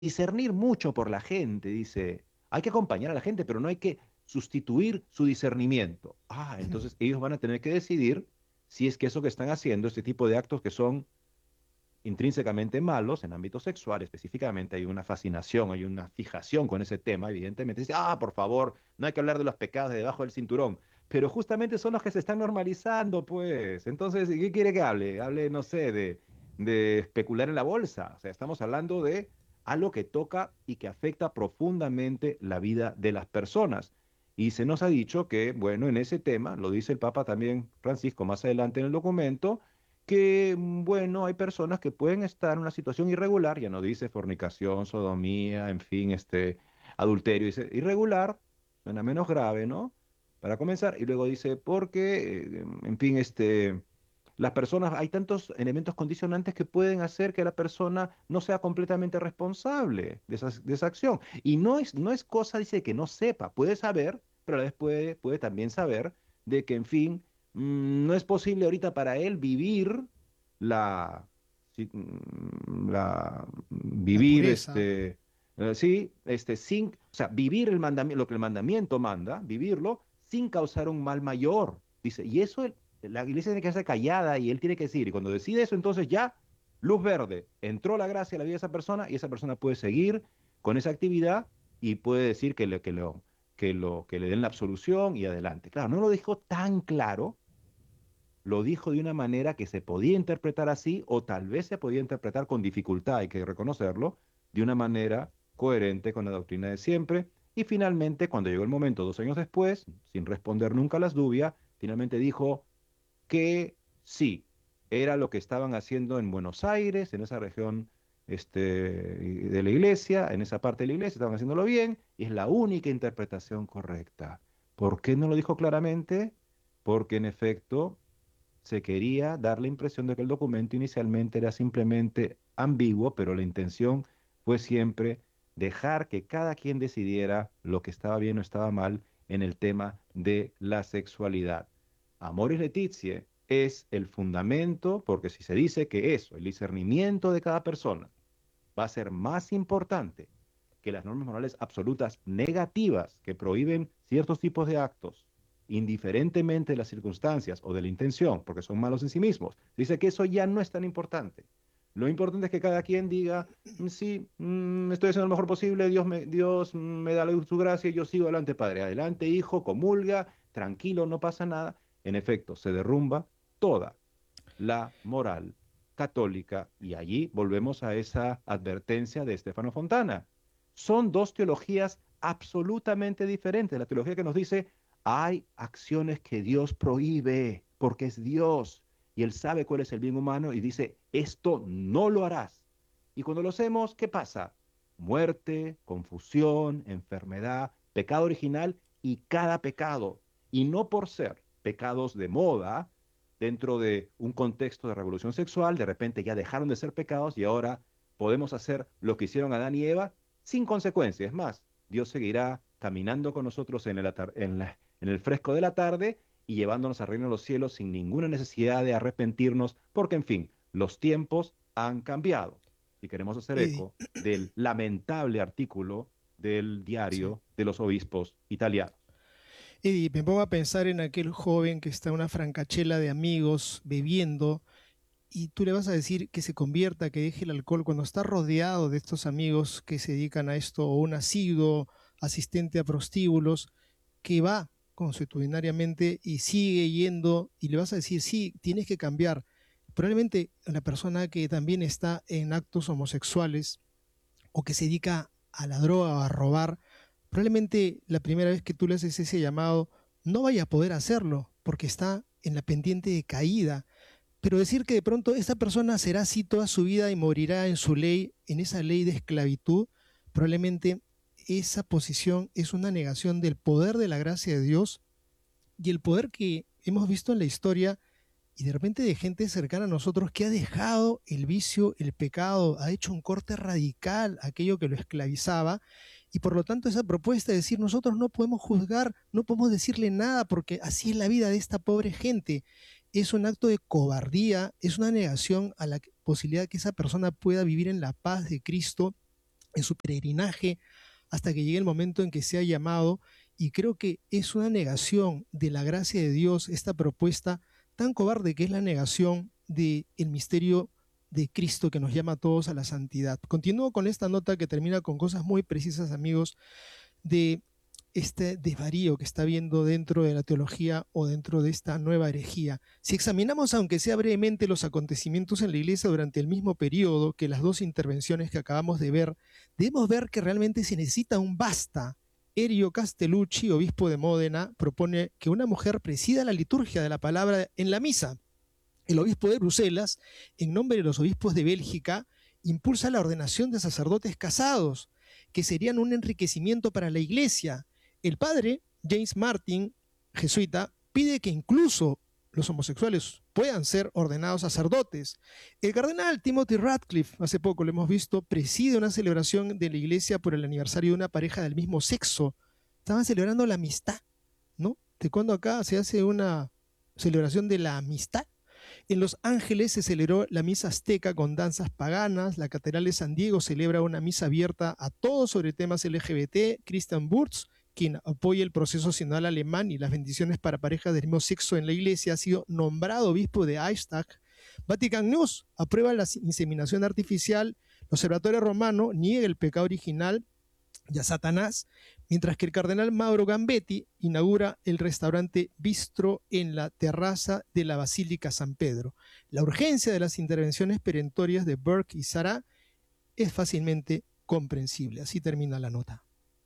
discernir mucho por la gente, dice, hay que acompañar a la gente, pero no hay que sustituir su discernimiento. Ah, entonces ellos van a tener que decidir si es que eso que están haciendo, este tipo de actos que son intrínsecamente malos en ámbito sexual, específicamente hay una fascinación, hay una fijación con ese tema, evidentemente. Dice, ah, por favor, no hay que hablar de los pecados de debajo del cinturón, pero justamente son los que se están normalizando, pues. Entonces, ¿qué quiere que hable? Hable, no sé, de especular en la bolsa. O sea, estamos hablando de algo que toca y que afecta profundamente la vida de las personas. Y se nos ha dicho que, bueno, en ese tema, lo dice el Papa también Francisco más adelante en el documento, que, bueno, hay personas que pueden estar en una situación irregular, ya no dice fornicación, sodomía, en fin, adulterio, dice irregular, suena menos grave, ¿no? Para comenzar, y luego dice, porque, en fin, las personas, hay tantos elementos condicionantes que pueden hacer que la persona no sea completamente responsable de esa acción. Y no es cosa, dice, que no sepa, puede saber, pero a la vez puede también saber de que, en fin, no es posible ahorita para él vivir la, La vivir pureza. sí, sin, o sea, vivir el mandamiento, lo que el mandamiento manda, vivirlo sin causar un mal mayor. Dice, y eso la iglesia tiene que quedarse callada y él tiene que decir, y cuando decide eso, entonces ya, luz verde, entró la gracia a la vida de esa persona y esa persona puede seguir con esa actividad y puede decir que le den la absolución y adelante. Claro, no lo dijo tan claro, lo dijo de una manera que se podía interpretar así o tal vez se podía interpretar con dificultad, hay que reconocerlo, de una manera coherente con la doctrina de siempre. Y finalmente, cuando llegó el momento, 2 años después, sin responder nunca a las dudas, finalmente dijo que sí, era lo que estaban haciendo en Buenos Aires, en esa región de la iglesia, en esa parte de la iglesia, estaban haciéndolo bien, y es la única interpretación correcta. ¿Por qué no lo dijo claramente? Porque en efecto se quería dar la impresión de que el documento inicialmente era simplemente ambiguo, pero la intención fue siempre dejar que cada quien decidiera lo que estaba bien o estaba mal en el tema de la sexualidad. Amoris Laetitia es el fundamento, porque si se dice que eso, el discernimiento de cada persona, va a ser más importante que las normas morales absolutas negativas que prohíben ciertos tipos de actos, indiferentemente de las circunstancias o de la intención, porque son malos en sí mismos. Dice que eso ya no es tan importante. Lo importante es que cada quien diga, sí, estoy haciendo lo mejor posible, Dios me da su gracia y yo sigo adelante, Padre. Adelante, hijo, comulga, tranquilo, no pasa nada. En efecto, se derrumba toda la moral católica. Y allí volvemos a esa advertencia de Estefano Fontana. Son dos teologías absolutamente diferentes. La teología que nos dice, hay acciones que Dios prohíbe porque es Dios y Él sabe cuál es el bien humano y dice, esto no lo harás. Y cuando lo hacemos, ¿qué pasa? Muerte, confusión, enfermedad, pecado original y cada pecado. Y no por ser pecados de moda, dentro de un contexto de revolución sexual, de repente ya dejaron de ser pecados y ahora podemos hacer lo que hicieron Adán y Eva sin consecuencias. Es más, Dios seguirá caminando con nosotros en el fresco de la tarde y llevándonos al reino de los cielos sin ninguna necesidad de arrepentirnos, porque en fin, los tiempos han cambiado. Y queremos hacer Eddie, eco del lamentable artículo del sí. diario de los obispos italianos. Eddie, me pongo a pensar en aquel joven que está en una francachela de amigos bebiendo y tú le vas a decir que se convierta, que deje el alcohol cuando está rodeado de estos amigos que se dedican a esto o un asiduo asistente a prostíbulos que va consuetudinariamente y sigue yendo y le vas a decir, sí, tienes que cambiar. Probablemente la persona que también está en actos homosexuales o que se dedica a la droga o a robar, probablemente la primera vez que tú le haces ese llamado no vaya a poder hacerlo porque está en la pendiente de caída. Pero decir que de pronto esta persona será así toda su vida y morirá en su ley, en esa ley de esclavitud, probablemente esa posición es una negación del poder de la gracia de Dios y el poder que hemos visto en la historia y de repente de gente cercana a nosotros que ha dejado el vicio, el pecado, ha hecho un corte radical a aquello que lo esclavizaba y por lo tanto esa propuesta de decir nosotros no podemos juzgar, no podemos decirle nada porque así es la vida de esta pobre gente, es un acto de cobardía, es una negación a la posibilidad de que esa persona pueda vivir en la paz de Cristo en su peregrinaje hasta que llegue el momento en que sea llamado, y creo que es una negación de la gracia de Dios esta propuesta tan cobarde que es la negación del misterio de Cristo que nos llama a todos a la santidad. Continúo con esta nota que termina con cosas muy precisas, amigos, de este desvarío que está habiendo dentro de la teología o dentro de esta nueva herejía. Si examinamos, aunque sea brevemente, los acontecimientos en la iglesia durante el mismo periodo que las dos intervenciones que acabamos de ver, debemos ver que realmente se necesita un basta. Erio Castellucci, obispo de Módena, propone que una mujer presida la liturgia de la palabra en la misa. El obispo de Bruselas, en nombre de los obispos de Bélgica, impulsa la ordenación de sacerdotes casados, que serían un enriquecimiento para la iglesia. El padre James Martin, jesuita, pide que incluso los homosexuales puedan ser ordenados sacerdotes. El cardenal Timothy Ratcliffe, hace poco lo hemos visto, preside una celebración de la iglesia por el aniversario de una pareja del mismo sexo. Estaban celebrando la amistad, ¿no? ¿De cuándo acá se hace una celebración de la amistad? En Los Ángeles se celebró la misa azteca con danzas paganas. La Catedral de San Diego celebra una misa abierta a todos sobre temas LGBT. Christian Wurz, quien apoya el proceso sinodal alemán y las bendiciones para parejas del mismo sexo en la iglesia, ha sido nombrado obispo de Eichstätt. Vatican News aprueba la inseminación artificial. El Observatorio Romano niega el pecado original y a Satanás, mientras que el cardenal Mauro Gambetti inaugura el restaurante Bistro en la terraza de la Basílica San Pedro. La urgencia de las intervenciones perentorias de Burke y Sarah es fácilmente comprensible. Así termina la nota.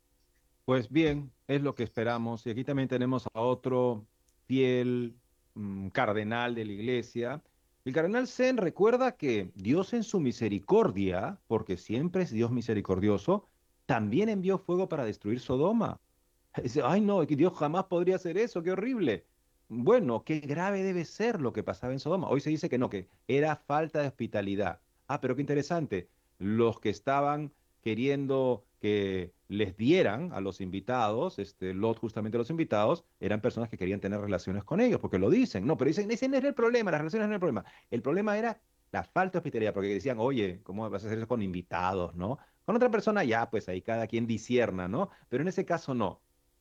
Pues bien, es lo que esperamos. Y aquí también tenemos a otro fiel cardenal de la iglesia. El cardenal Zen recuerda que Dios en su misericordia, porque siempre es Dios misericordioso, también envió fuego para destruir Sodoma. Dice, ay no, que Dios jamás podría hacer eso, qué horrible. Bueno, qué grave debe ser lo que pasaba en Sodoma. Hoy se dice que no, que era falta de hospitalidad. Ah, pero qué interesante. Los que estaban queriendo que les dieran a los invitados, Lot justamente a los invitados, eran personas que querían tener relaciones con ellos, porque lo dicen. No, pero dicen, ese no es el problema, las relaciones no es el problema. El problema era la falta de hospitalidad, porque decían, oye, ¿cómo vas a hacer eso con invitados, no? Con otra persona ya, pues ahí cada quien disierna, ¿no? Pero en ese caso no.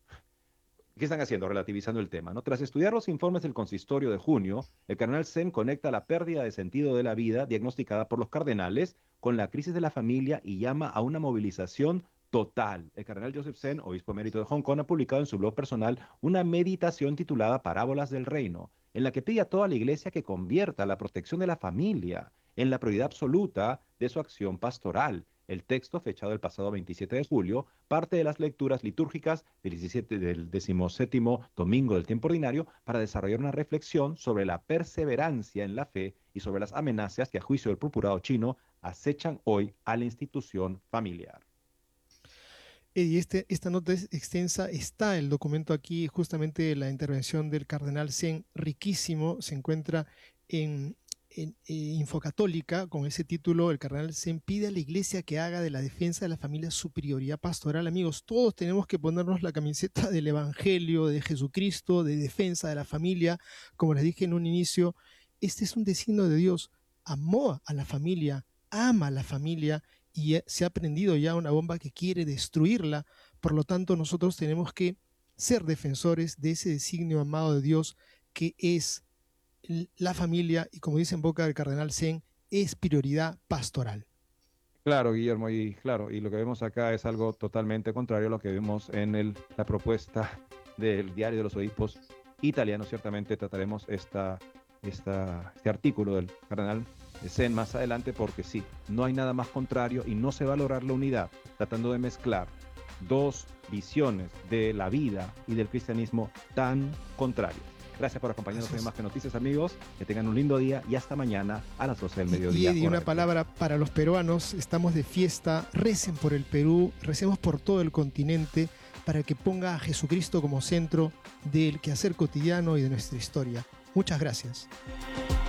¿Qué están haciendo? Relativizando el tema, ¿no? Tras estudiar los informes del consistorio de junio, el cardenal Zen conecta la pérdida de sentido de la vida diagnosticada por los cardenales con la crisis de la familia y llama a una movilización total. El cardenal Joseph Zen, obispo emérito de Hong Kong, ha publicado en su blog personal una meditación titulada Parábolas del Reino, en la que pide a toda la iglesia que convierta la protección de la familia en la prioridad absoluta de su acción pastoral. El texto, fechado el pasado 27 de julio, parte de las lecturas litúrgicas del 17º domingo del tiempo ordinario para desarrollar una reflexión sobre la perseverancia en la fe y sobre las amenazas que, a juicio del procurado chino, acechan hoy a la institución familiar. Y esta nota es extensa, está el documento aquí, justamente la intervención del cardenal Zen, riquísimo, se encuentra en Infocatólica, con ese título. El cardenal Zen pide a la iglesia que haga de la defensa de la familia su prioridad pastoral. Amigos, todos tenemos que ponernos la camiseta del Evangelio, de Jesucristo, de defensa de la familia. Como les dije en un inicio, este es un designio de Dios. Amó a la familia, ama a la familia, y se ha prendido ya una bomba que quiere destruirla. Por lo tanto, nosotros tenemos que ser defensores de ese designio amado de Dios que es la familia, y como dice en boca del cardenal Zen, es prioridad pastoral. Claro, Guillermo, y claro, y lo que vemos acá es algo totalmente contrario a lo que vemos en la propuesta del Diario de los Obispos italianos. Ciertamente trataremos este artículo del cardenal Zen más adelante, porque sí, no hay nada más contrario y no se va a lograr la unidad tratando de mezclar dos visiones de la vida y del cristianismo tan contrarias. Gracias por acompañarnos en Más que Noticias, amigos. Que tengan un lindo día y hasta mañana a las 12 del mediodía. Y una palabra para los peruanos. Estamos de fiesta. Recen por el Perú. Recemos por todo el continente para que ponga a Jesucristo como centro del quehacer cotidiano y de nuestra historia. Muchas gracias.